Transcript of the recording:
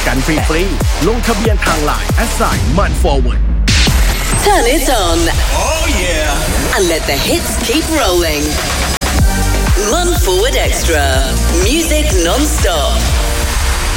กันฟรีๆลงทะเบียนทาง LINE @ManForward Turn it on. Oh yeah. And let the hits keep rolling. Man Forward Extra. Music non-stop.